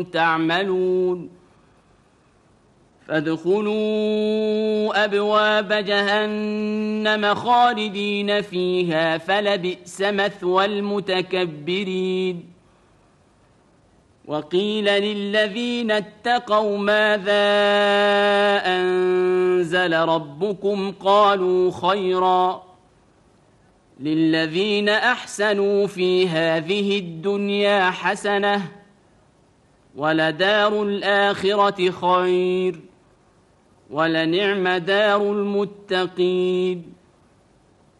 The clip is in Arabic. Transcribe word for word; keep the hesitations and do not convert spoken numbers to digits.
تعملون فادخلوا أبواب جهنم خالدين فيها فلبئس مثوى المتكبرين وقيل للذين اتقوا ماذا أنزل ربكم قالوا خيرا للذين أحسنوا في هذه الدنيا حسنة ولدار الآخرة خير ولنعم دار المتقين